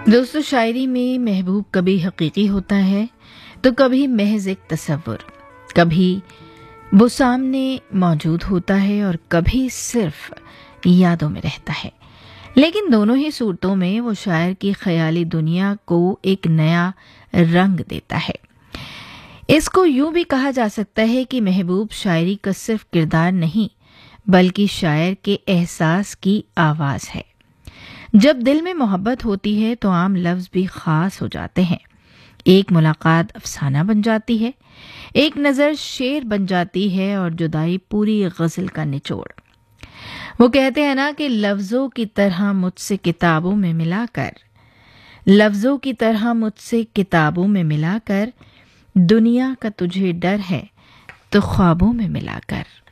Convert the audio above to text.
दोस्तों, शायरी में महबूब कभी हकीकी होता है तो कभी महज एक तस्वुर, कभी वो सामने मौजूद होता है और कभी सिर्फ यादों में रहता है। लेकिन दोनों ही सूरतों में वो शायर की ख्याली दुनिया को एक नया रंग देता है। इसको यूं भी कहा जा सकता है कि महबूब शायरी का सिर्फ किरदार नहीं बल्कि शायर के एहसास की आवाज़ है। जब दिल में मोहब्बत होती है तो आम लफ्ज़ भी ख़ास हो जाते हैं। एक मुलाकात अफसाना बन जाती है, एक नज़र शेर बन जाती है और जुदाई पूरी गज़ल का निचोड़। वो कहते हैं ना कि लफ्ज़ों की तरह मुझसे किताबों में मिलाकर, लफ्ज़ों की तरह मुझसे किताबों में मिलाकर, दुनिया का तुझे डर है तो ख्वाबों में मिलाकर।